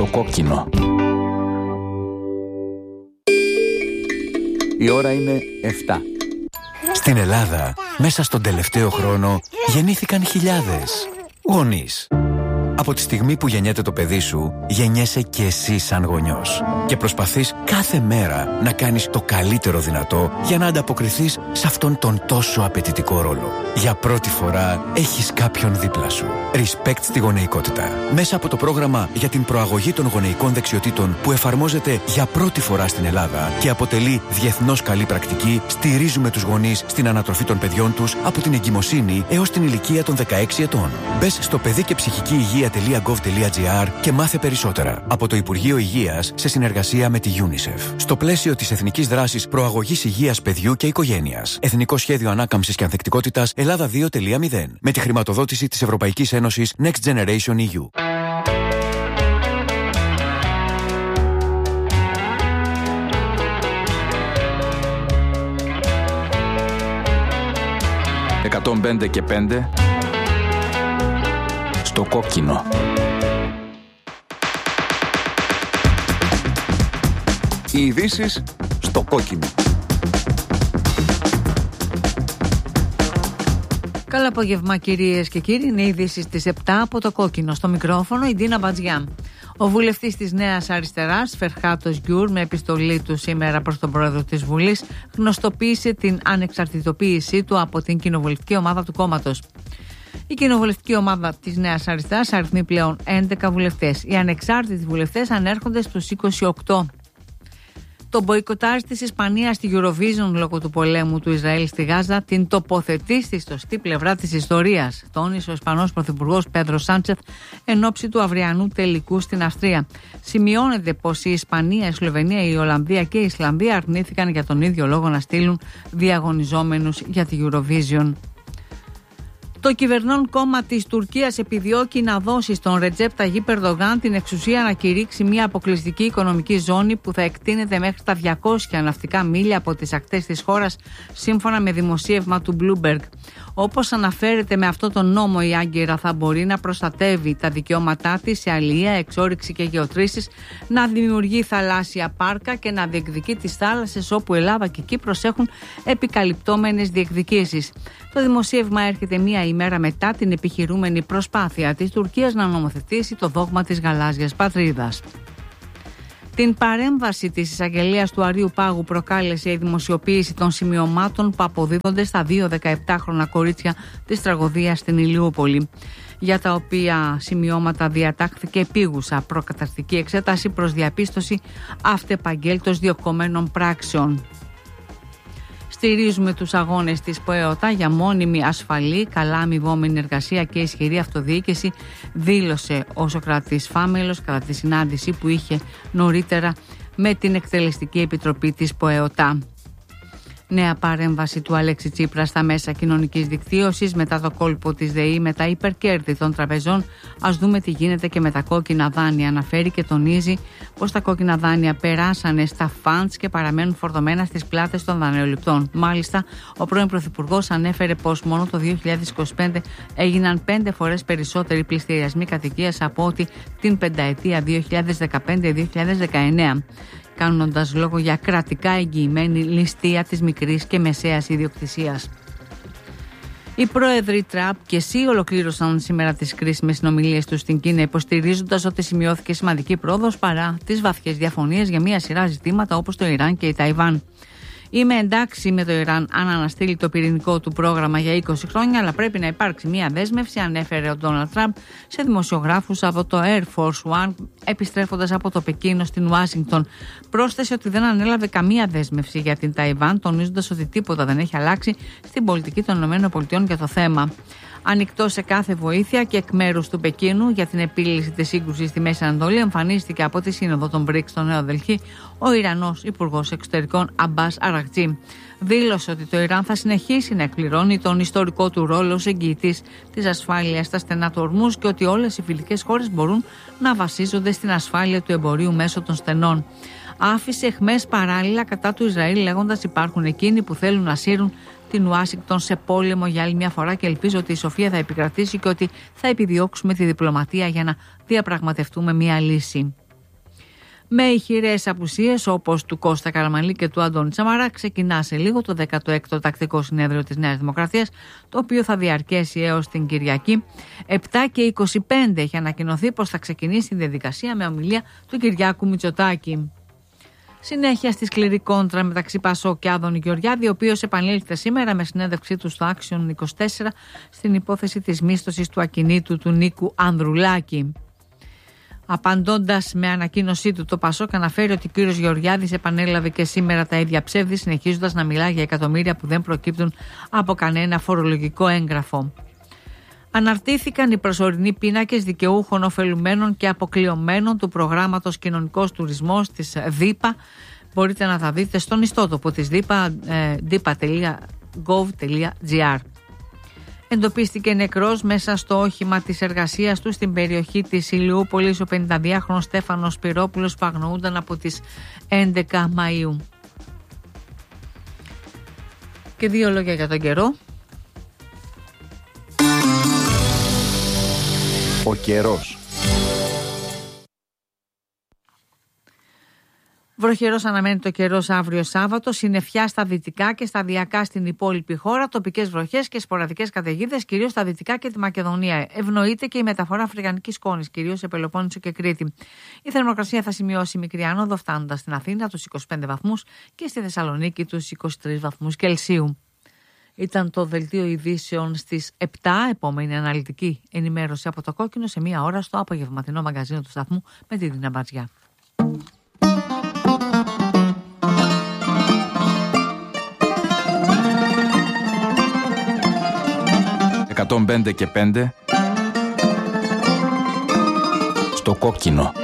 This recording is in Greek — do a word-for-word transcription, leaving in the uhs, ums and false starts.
Στο κόκκινο. Η ώρα είναι εφτά. Στην Ελλάδα, μέσα στον τελευταίο χρόνο, γεννήθηκαν χιλιάδες γονείς. Από τη στιγμή που γεννιέται το παιδί σου, γεννιέσαι και εσύ σαν γονιός. Και προσπαθείς κάθε μέρα να κάνεις το καλύτερο δυνατό για να ανταποκριθείς σε αυτόν τον τόσο απαιτητικό ρόλο. Για πρώτη φορά έχεις κάποιον δίπλα σου. Respect στη γονεϊκότητα. Μέσα από το πρόγραμμα για την προαγωγή των γονεϊκών δεξιοτήτων που εφαρμόζεται για πρώτη φορά στην Ελλάδα και αποτελεί διεθνώς καλή πρακτική, στηρίζουμε τους γονείς στην ανατροφή των παιδιών τους από την εγκυμοσύνη έως την ηλικία των δεκαέξι ετών. Μπες στο παιδί και ψυχική υγεία τελεία γκοβ τελεία τζι άρ και μάθε περισσότερα από το Υπουργείο Υγείας σε συνεργασία με τη UNICEF. Στο πλαίσιο της Εθνικής Δράσης Προαγωγής Υγείας Παιδιού και Οικογένειας. Εθνικό Σχέδιο Ανάκαμψης και Ανθεκτικότητας Ελλάδα δύο τελεία μηδέν. Με τη χρηματοδότηση της Ευρωπαϊκής Ένωσης Next Generation ι γιου. εκατόν πέντε και πέντε στο κόκκινο. Οι ειδήσεις στο κόκκινο. Καλό απόγευμα κυρίες και κύριοι, είναι οι ειδήσεις στις επτά από το κόκκινο. Στο μικρόφωνο η Ντίνα Μπατζιά. Ο βουλευτής της Νέας Αριστεράς, Φερχάτος Γκιούρ, με επιστολή του σήμερα προς τον πρόεδρο της Βουλής, γνωστοποίησε την ανεξαρτητοποίησή του από την κοινοβουλευτική ομάδα του κόμματος. Η κοινοβουλευτική ομάδα της Νέας Αριστεράς αριθμεί πλέον έντεκα βουλευτές. Οι ανεξάρτητοι βουλευτές ανέρχονται στους είκοσι οκτώ. Το μποϊκοτάζ της Ισπανίας στη Eurovision λόγω του πολέμου του Ισραήλ στη Γάζα την τοποθετεί στη σωστή πλευρά της ιστορίας, τόνισε ο Ισπανός Πρωθυπουργός Πέντρο Σάντσεθ εν ώψη του αυριανού τελικού στην Αυστρία. Σημειώνεται πως η Ισπανία, η Σλοβενία, η Ολλανδία και η Ισλανδία αρνήθηκαν για τον ίδιο λόγο να στείλουν διαγωνιζόμενους για τη Eurovision. Το κυβερνών κόμμα της Τουρκίας επιδιώκει να δώσει στον Ρετζέπ Ταγίπ Ερντογάν την εξουσία να κηρύξει μια αποκλειστική οικονομική ζώνη που θα εκτείνεται μέχρι τα διακόσια ναυτικά μίλια από τις ακτές της χώρας, σύμφωνα με δημοσίευμα του Bloomberg. Όπως αναφέρεται με αυτό τον νόμο, η Άγκυρα θα μπορεί να προστατεύει τα δικαιώματά της σε αλληλεία, εξόρυξη και γεωτρήσεις, να δημιουργεί θαλάσσια πάρκα και να διεκδικεί τις θάλασσες όπου Ελλάδα και Κύπρος έχουν επικαλυπτόμενες διεκδικήσεις. Το δημοσίευμα έρχεται μία ημέρα μετά την επιχειρούμενη προσπάθεια της Τουρκίας να νομοθετήσει το δόγμα της γαλάζιας πατρίδας. Την παρέμβαση της εισαγγελίας του Αρείου Πάγου προκάλεσε η δημοσιοποίηση των σημειωμάτων που αποδίδονται στα δύο δεκαεπτάχρονα κορίτσια της τραγωδίας στην Ηλιούπολη, για τα οποία σημειώματα διατάχθηκε επίγουσα προκαταρκτική εξέταση προς διαπίστωση αυτεπαγγέλτως διωκωμένων πράξεων. Στηρίζουμε τους αγώνες της ΠΟΕΟΤΑ για μόνιμη, ασφαλή, καλά αμοιβόμενη εργασία και ισχυρή αυτοδιοίκηση, δήλωσε ο Σωκράτης Φάμελος κατά τη συνάντηση που είχε νωρίτερα με την Εκτελεστική Επιτροπή της ΠΟΕΟΤΑ. Νέα παρέμβαση του Αλέξη Τσίπρα στα μέσα κοινωνικής δικτύωσης μετά το κόλπο της ΔΕΗ με τα υπερκέρδη των τραπεζών. Ας δούμε τι γίνεται και με τα κόκκινα δάνεια. Αναφέρει και τονίζει πως τα κόκκινα δάνεια περάσανε στα φαντς και παραμένουν φορτωμένα στις πλάτες των δανειοληπτών. Μάλιστα, ο πρώην Πρωθυπουργός ανέφερε πως μόνο το δύο χιλιάδες είκοσι πέντε έγιναν πέντε φορές περισσότεροι πληστηριασμοί κατοικίας από ότι την πενταετία δύο χιλιάδες δεκαπέντε δύο χιλιάδες δεκαεννέα. Κάνοντας λόγο για κρατικά εγγυημένη ληστεία της μικρής και μεσαίας ιδιοκτησίας. Οι πρόεδροι Τραμπ και Σι ολοκλήρωσαν σήμερα τις κρίσιμες συνομιλίες τους στην Κίνα, υποστηρίζοντας ότι σημειώθηκε σημαντική πρόοδος παρά τις βαθιές διαφωνίες για μια σειρά ζητήματα όπως το Ιράν και η Ταϊβάν. Είμαι εντάξει με το Ιράν αν αναστείλει το πυρηνικό του πρόγραμμα για είκοσι χρόνια, αλλά πρέπει να υπάρξει μια δέσμευση, ανέφερε ο Ντόναλντ Τραμπ σε δημοσιογράφους από το Air Force One, επιστρέφοντας από το Πεκίνο στην Ουάσιγκτον. Πρόσθεσε ότι δεν ανέλαβε καμία δέσμευση για την Ταϊβάν, τονίζοντας ότι τίποτα δεν έχει αλλάξει στην πολιτική των ΗΠΑ για το θέμα. Ανοιχτό σε κάθε βοήθεια και εκ μέρους του Πεκίνου για την επίλυση της σύγκρουσης στη Μέση Ανατολή, εμφανίστηκε από τη Σύνοδο των μπρικς στο Νέο Δελχή ο Ιρανός Υπουργός Εξωτερικών Αμπάς Αραγτζή. Δήλωσε ότι το Ιράν θα συνεχίσει να εκπληρώνει τον ιστορικό του ρόλο ως εγγυητής της ασφάλειας στα στενά του Ορμούζ και ότι όλες οι φιλικές χώρες μπορούν να βασίζονται στην ασφάλεια του εμπορίου μέσω των στενών. Άφησε αιχμές παράλληλα κατά του Ισραήλ, λέγοντας υπάρχουν εκείνοι που θέλουν να σύρουν την Ουάσιγκτον σε πόλεμο για άλλη μια φορά και ελπίζω ότι η σοφία θα επικρατήσει και ότι θα επιδιώξουμε τη διπλωματία για να διαπραγματευτούμε μια λύση. Με ηχηρές απουσίες όπως του Κώστα Καραμανλή και του Αντώνη Σαμαρά ξεκινά σε λίγο το δέκατο έκτο τακτικό συνέδριο της Νέας Δημοκρατίας, το οποίο θα διαρκέσει έως την Κυριακή. επτά και είκοσι πέντε έχει ανακοινωθεί πως θα ξεκινήσει η διαδικασία με ομιλία του Κυριάκου Μητσοτάκη. Συνέχεια στη σκληρή κόντρα μεταξύ Πασόκ και Άδωνη Γεωργιάδη, ο οποίος επανήλθε σήμερα με συνέντευξή του στο Action είκοσι τέσσερα στην υπόθεση της μίσθωσης του ακινήτου του Νίκου Ανδρουλάκη. Απαντώντας με ανακοίνωσή του, το Πασόκ αναφέρει ότι ο κύριος Γεωργιάδης επανέλαβε και σήμερα τα ίδια ψεύδη, συνεχίζοντας να μιλά για εκατομμύρια που δεν προκύπτουν από κανένα φορολογικό έγγραφο. Αναρτήθηκαν οι προσωρινοί πίνακες δικαιούχων ωφελουμένων και αποκλειωμένων του προγράμματος Κοινωνικός Τουρισμός της ΔΥΠΑ. Μπορείτε να τα δείτε στον ιστότοπο της ΔΥΠΑ, διπα τελεία γκοβ τελεία τζι άρ. Εντοπίστηκε νεκρός μέσα στο όχημα της εργασίας του στην περιοχή της Ηλιούπολης ο πενηνταδυάχρονος Στέφανος Σπυρόπουλος, που αγνοούνταν από τις έντεκα Μαΐου. Και δύο λόγια για τον καιρό. Ο καιρός. Βροχερός αναμένεται ο καιρός αύριο Σάββατο, συννεφιά στα δυτικά και σταδιακά στην υπόλοιπη χώρα, τοπικές βροχές και σποραδικές καταιγίδες, κυρίως στα δυτικά και τη Μακεδονία. Ευνοείται και η μεταφορά αφρικανικής σκόνης, κυρίως σε Πελοπόννησο και Κρήτη. Η θερμοκρασία θα σημειώσει μικρή άνοδο, φτάνοντας στην Αθήνα τους είκοσι πέντε βαθμούς και στη Θεσσαλονίκη τους είκοσι τρεις βαθμούς Κελσίου. Ήταν το δελτίο ειδήσεων στις επτά. Επόμενη αναλυτική ενημέρωση από το Κόκκινο σε μία ώρα στο απογευματινό μαγκαζίνο του σταθμού με τη Δίνα Μπατζιά. εκατόν πέντε και πέντε στο Κόκκινο.